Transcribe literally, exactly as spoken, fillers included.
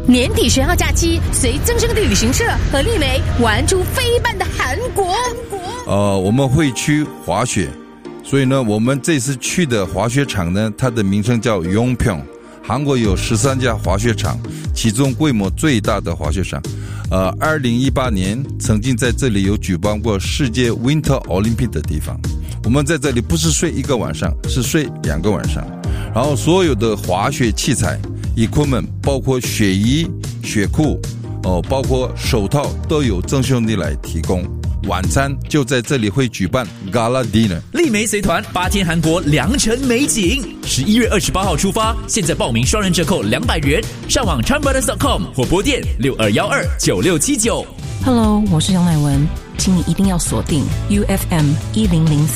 年底学号假期，随增生的旅行社和丽梅玩出飞伴的韩国。 呃，我们会去滑雪，所以呢，我们这次去的滑雪场呢，它的名称叫 Yongpyeong。韩国有十三家滑雪场，其中规模最大的滑雪场，呃，二零一八年曾经在这里有举办过世界 Winter Olympic 的地方。我们在这里不是睡一个晚上，是睡两个晚上。然后所有的滑雪器材 equipment 包括雪衣、雪裤，哦，包括手套都有郑兄弟来提供。晚餐就在这里会举办 Gala Dinner。 丽梅随团八天韩国良辰美景，十一月二十八号出发，现在报名双人折扣两百元，上网 chan brothers dot com 或拨电六二一二九六七九。 Hello， 我是杨乃文，请你一定要锁定 U F M 一零零三。